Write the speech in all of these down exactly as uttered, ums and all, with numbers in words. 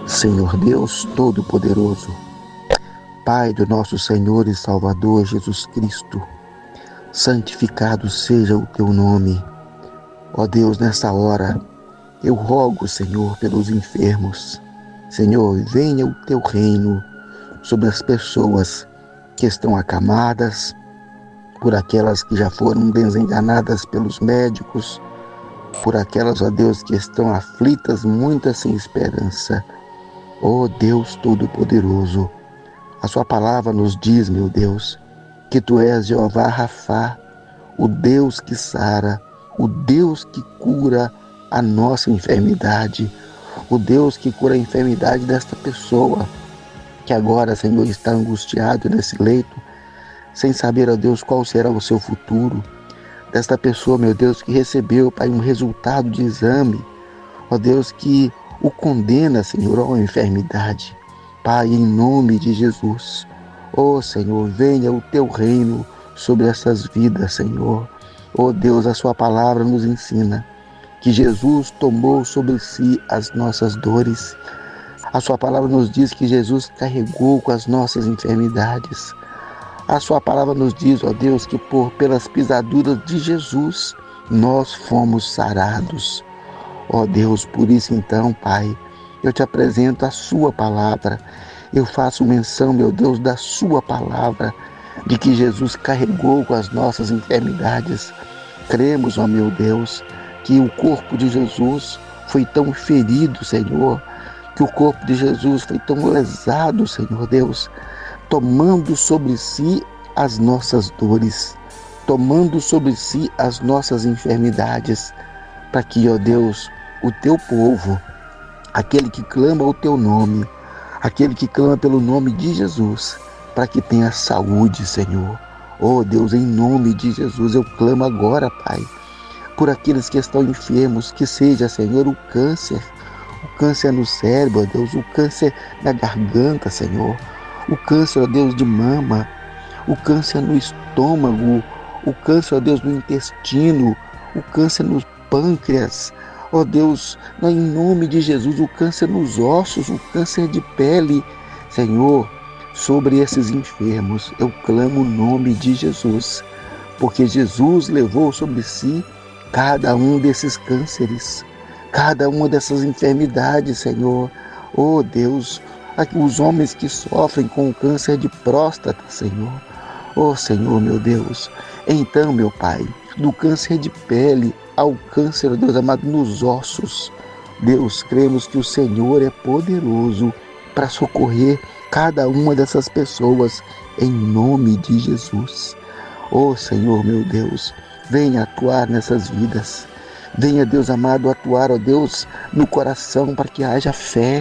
Senhor Deus Todo-Poderoso, Pai do nosso Senhor e Salvador Jesus Cristo, santificado seja o teu nome. Ó Deus, nessa hora, eu rogo, Senhor, pelos enfermos. Senhor, venha o teu reino sobre as pessoas que estão acamadas, por aquelas que já foram desenganadas pelos médicos, por aquelas, ó Deus, que estão aflitas, muitas sem esperança. Ó Deus Todo-Poderoso, a sua palavra nos diz, meu Deus, que tu és Jeová Rafá, o Deus que sara, o Deus que cura a nossa enfermidade, o Deus que cura a enfermidade desta pessoa que agora, Senhor, está angustiado nesse leito, sem saber, ó Deus, qual será o seu futuro. Desta pessoa, meu Deus, que recebeu, Pai, um resultado de exame, ó Deus, que o condena, Senhor, à enfermidade. Pai, em nome de Jesus, ó Senhor, venha o teu reino sobre essas vidas, Senhor. Ó Deus, a sua palavra nos ensina que Jesus tomou sobre si as nossas dores. A sua palavra nos diz que Jesus carregou com as nossas enfermidades. A sua palavra nos diz, ó Deus, que por pelas pisaduras de Jesus nós fomos sarados. Ó Deus, por isso então, Pai, eu te apresento a sua palavra. Eu faço menção, meu Deus, da sua palavra, de que Jesus carregou com as nossas enfermidades. Cremos, ó meu Deus, que o corpo de Jesus foi tão ferido, Senhor, que o corpo de Jesus foi tão lesado, Senhor Deus, tomando sobre si as nossas dores, tomando sobre si as nossas enfermidades, para que, ó Deus, o teu povo, aquele que clama o teu nome, aquele que clama pelo nome de Jesus, para que tenha saúde, Senhor. Oh Deus, em nome de Jesus, eu clamo agora, Pai, por aqueles que estão enfermos, que seja, Senhor, o câncer, o câncer no cérebro, ó Deus, o câncer na garganta, Senhor, o câncer, ó Deus, de mama, o câncer no estômago, o câncer, ó Deus, no intestino, o câncer no pâncreas, ó Deus, em nome de Jesus, o câncer nos ossos, o câncer de pele, Senhor, sobre esses enfermos, eu clamo o nome de Jesus, porque Jesus levou sobre si cada um desses cânceres, cada uma dessas enfermidades, Senhor. Oh Deus, os homens que sofrem com o câncer de próstata, Senhor. Oh Senhor, meu Deus, então, meu Pai, do câncer de pele ao câncer, Deus amado, nos ossos, Deus, cremos que o Senhor é poderoso para socorrer cada uma dessas pessoas, em nome de Jesus. Oh Senhor, meu Deus, venha atuar nessas vidas. Venha, Deus amado, atuar, ó Deus, no coração para que haja fé.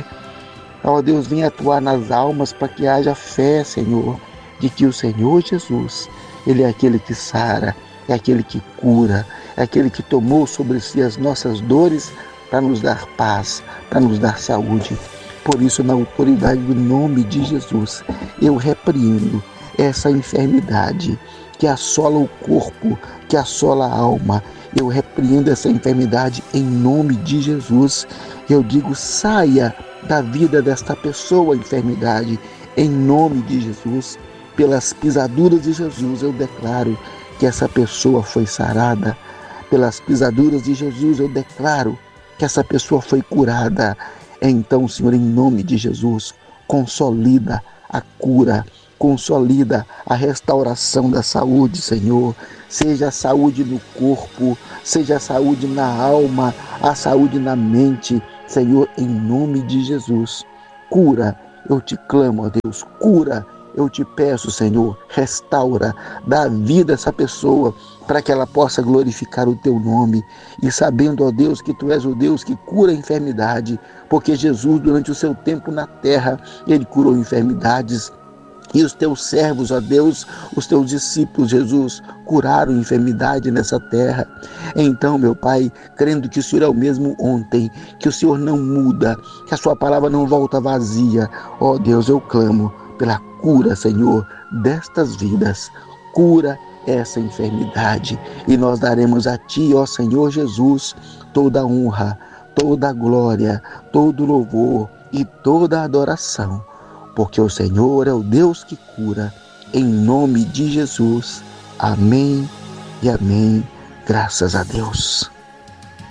Ó Deus, venha atuar nas almas para que haja fé, Senhor, de que o Senhor Jesus, Ele é aquele que sara, é aquele que cura, é aquele que tomou sobre si as nossas dores para nos dar paz, para nos dar saúde. Por isso, na autoridade do nome de Jesus, eu repreendo essa enfermidade que assola o corpo, que assola a alma. Eu repreendo essa enfermidade em nome de Jesus. Eu digo, saia da vida desta pessoa, enfermidade, em nome de Jesus. Pelas pisaduras de Jesus, eu declaro que essa pessoa foi sarada. Pelas pisaduras de Jesus, eu declaro que essa pessoa foi curada. Então, Senhor, em nome de Jesus, consolida a cura, consolida a restauração da saúde, Senhor. Seja a saúde no corpo, seja a saúde na alma, a saúde na mente, Senhor, em nome de Jesus. Cura, eu te clamo, ó Deus, cura, eu te peço, Senhor, restaura, dá vida a essa pessoa, para que ela possa glorificar o teu nome, e sabendo, ó Deus, que tu és o Deus que cura a enfermidade, porque Jesus, durante o seu tempo na terra, ele curou enfermidades, e os teus servos, ó Deus, os teus discípulos, Jesus, curaram enfermidade nessa terra. Então, meu Pai, crendo que o Senhor é o mesmo ontem, que o Senhor não muda, que a sua palavra não volta vazia, ó Deus, eu clamo pela cura, Senhor, destas vidas. Cura essa enfermidade, e nós daremos a Ti, ó Senhor Jesus, toda a honra, toda a glória, todo o louvor, e toda a adoração, porque o Senhor é o Deus que cura, em nome de Jesus. Amém e amém. Graças a Deus.